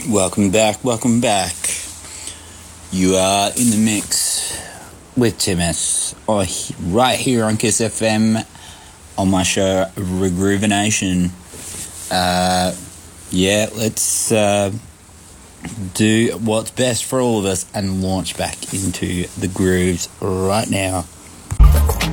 Welcome back. You are in the mix with Timus, right here on Kiss FM on my show Regroovenation. Let's do what's best for all of us and launch back into the grooves right now.